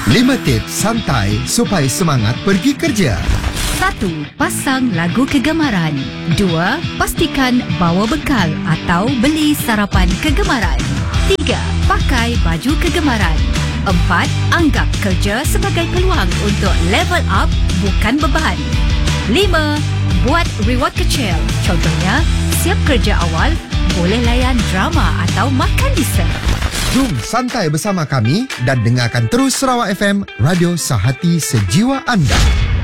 5 tips santai supaya semangat pergi kerja. 1. Pasang lagu kegemaran. 2. Pastikan bawa bekal atau beli sarapan kegemaran. 3. Pakai baju kegemaran. 4. Anggap kerja sebagai peluang untuk level up, bukan beban. 5. Buat reward kecil. Contohnya, siap kerja awal, boleh layan drama atau makan dessert. Jom santai bersama kami dan dengarkan terus Sarawak FM, radio sehati sejiwa anda.